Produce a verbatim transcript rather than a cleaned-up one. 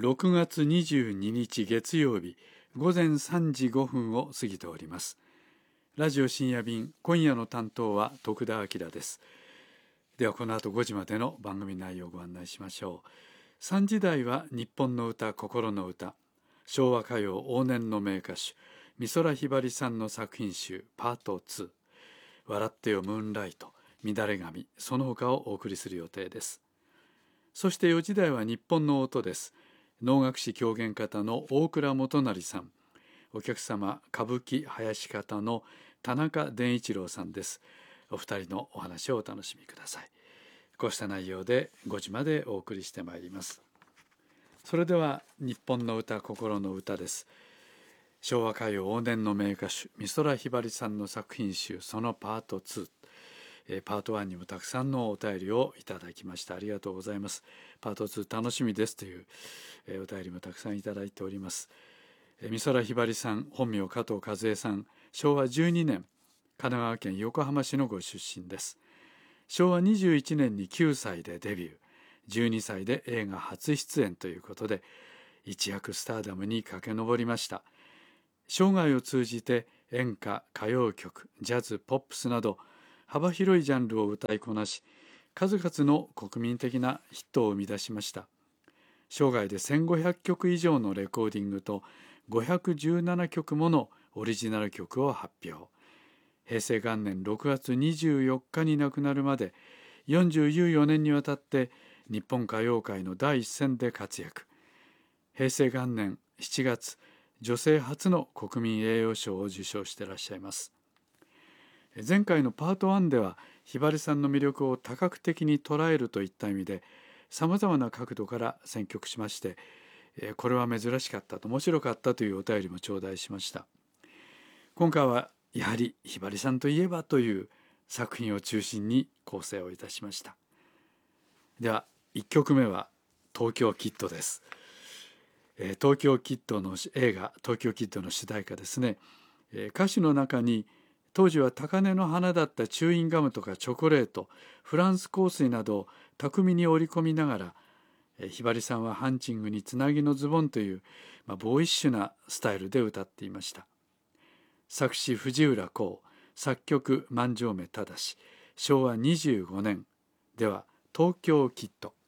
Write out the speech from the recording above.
ろくがつにじゅうににち月曜日ごぜんさんじごふんを過ぎております。ラジオ深夜便、今夜の担当は徳田明です。ではこの後ごじまでの番組内容をご案内しましょう。さんじ台は日本の歌、心の歌、昭和歌謡往年の名歌手美空ひばりさんの作品集パートツー、笑ってよムーンライト、乱れ髪、その他をお送りする予定です。そしてよじ台は日本の音です。能楽師狂言方の大倉元就さん、お客様歌舞伎囃子方の田中伝一郎さんです。お二人のお話をお楽しみください。こうした内容でごじまでお送りしてまいります。それでは日本の歌、心の歌です。昭和歌謡往年の名歌手美空ひばりさんの作品集、そのパートツー、パートワンにもたくさんのお便りをいただきました。ありがとうございます。パートツー楽しみですというお便りもたくさんいただいております。美空ひばりさん、本名加藤和恵さん、しょうわじゅうにねん神奈川県横浜市のご出身です。しょうわにじゅういちねんにきゅうさいでデビュー、じゅうにさいで映画初出演ということで一躍スターダムに駆け上りました。生涯を通じて演歌、歌謡曲、ジャズ、ポップスなど幅広いジャンルを歌いこなし、数々の国民的なヒットを生み出しました。生涯でせんごひゃくきょく以上のレコーディングとごひゃくじゅうななきょくものオリジナル曲を発表。へいせいがんねんろくがつにじゅうよっかに亡くなるまでよんじゅうよねんにわたって日本歌謡界の第一線で活躍。へいせいがんねんしちがつ、女性初の国民栄誉賞を受賞していらっしゃいます。前回のパートワンではひばりさんの魅力を多角的に捉えるといった意味でさまざまな角度から選曲しまして、これは珍しかったと、面白かったというお便りも頂戴しました。今回はやはりひばりさんといえばという作品を中心に構成をいたしました。ではいっきょくめは東京キッドです。東京キッドの映画東京キッドの主題歌ですね。歌詞の中に当時は高嶺の花だったチューインガムとかチョコレート、フランス香水などを巧みに織り込みながら、ひばりさんはハンチングにつなぎのズボンという、まあ、ボーイッシュなスタイルで歌っていました。作詞藤浦光、作曲万城目正、しょうわにじゅうごねん。では東京キッド。